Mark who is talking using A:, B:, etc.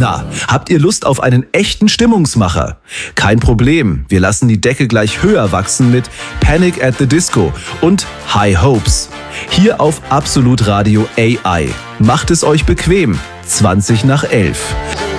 A: Na, habt ihr Lust auf einen echten Stimmungsmacher? Kein Problem, wir lassen die Decke gleich höher wachsen mit Panic at the Disco und High Hopes. Hier auf Absolut Radio AI. Macht es euch bequem. 20 nach 11.